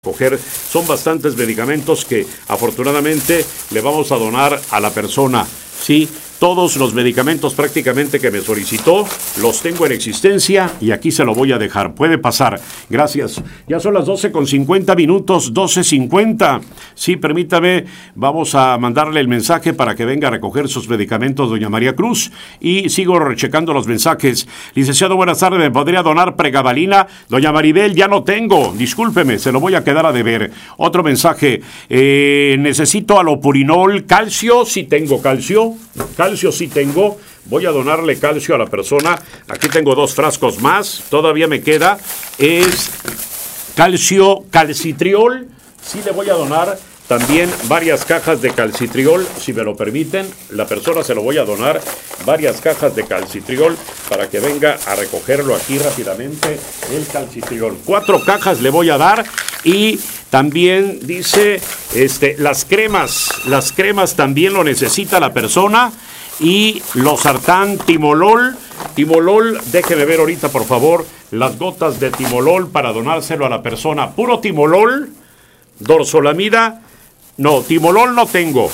Coger, son bastantes medicamentos que afortunadamente le vamos a donar a la persona. Sí, todos los medicamentos prácticamente que me solicitó los tengo en existencia y aquí se lo voy a dejar. Puede pasar. Gracias. Ya son las 12:50, 12:50. Sí, permítame, vamos a mandarle el mensaje para que venga a recoger sus medicamentos, doña María Cruz. Y sigo rechecando los mensajes. Licenciado, buenas tardes. ¿Me podría donar pregabalina? Doña Maribel, ya no tengo. Discúlpeme, se lo voy a quedar a deber. Otro mensaje. Necesito alopurinol, calcio. Sí tengo calcio. Calcio sí tengo, voy a donarle calcio a la persona. Aquí tengo 2 frascos más, todavía me queda. Es calcio, calcitriol. Sí le voy a donar también varias cajas de calcitriol, si me lo permiten. La persona se lo voy a donar, varias cajas de calcitriol, para que venga a recogerlo aquí rápidamente, el calcitriol. 4 cajas le voy a dar. Y también dice, las cremas también lo necesita la persona. Y losartán, timolol, déjeme ver ahorita por favor, las gotas de timolol para donárselo a la persona. Puro timolol, dorsolamida, no, timolol no tengo,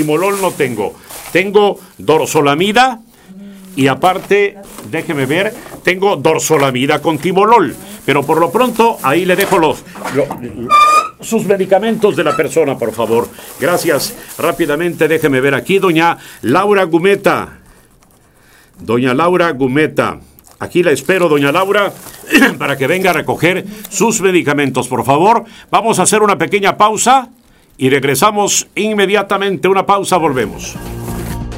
tengo dorsolamida y aparte, déjeme ver, tengo dorsolamida con timolol, pero por lo pronto ahí le dejo sus medicamentos de la persona, por favor. Gracias. Rápidamente, déjeme ver aquí, doña Laura Gumeta. Aquí la espero, doña Laura, para que venga a recoger sus medicamentos, por favor. Vamos a hacer una pequeña pausa y regresamos inmediatamente. Una pausa, volvemos.